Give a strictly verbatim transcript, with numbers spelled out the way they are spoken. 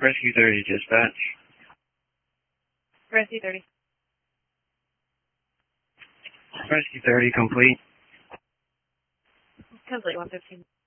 Rescue thirty, dispatch. Rescue thirty. Rescue thirty, complete. Complete one fifteen.